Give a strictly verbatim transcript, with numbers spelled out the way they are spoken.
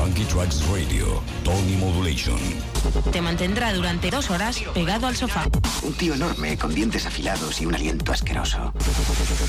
Funky Tracks Radio, Tony Modulation. Te mantendrá durante dos horas pegado al sofá. Un tío enorme con dientes afilados y un aliento asqueroso.